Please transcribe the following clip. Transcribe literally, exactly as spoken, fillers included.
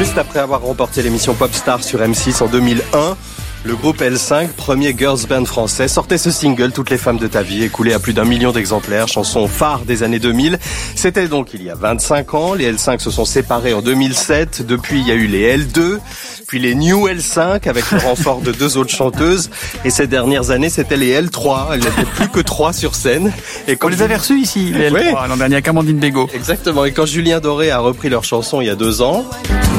Juste après avoir remporté l'émission Popstar sur M six en deux mille un, le groupe L cinq, premier girls band français, sortait ce single « Toutes les femmes de ta vie », écoulé à plus d'un million d'exemplaires, chanson phare des années deux mille. C'était donc il y a vingt-cinq ans. Les L cinq se sont séparés en deux mille sept. Depuis, il y a eu les L deux, puis les New L cinq avec le renfort de deux autres chanteuses. Et ces dernières années, c'était les L trois. Elles n'étaient plus que trois sur scène. Et quand on les avait reçus ici, les L trois, oui. L'an dernier à Camandine Bégaud. Exactement. Et quand Julien Doré a repris leur chanson il y a deux ans...